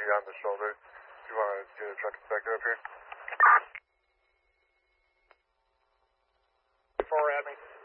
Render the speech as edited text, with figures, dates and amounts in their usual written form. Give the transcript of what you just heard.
on the shoulder. Do you want to do the truck inspector up here? 4 at me.